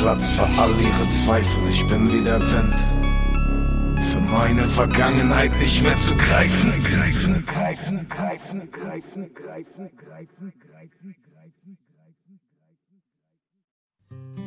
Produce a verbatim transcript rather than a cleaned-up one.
Platz für all ihre Zweifel. Ich bin wie der Wind, für meine Vergangenheit nicht mehr zu greifen. Greifen, greifen, greifen, greifen, greifen, greifen, greifen, greifen.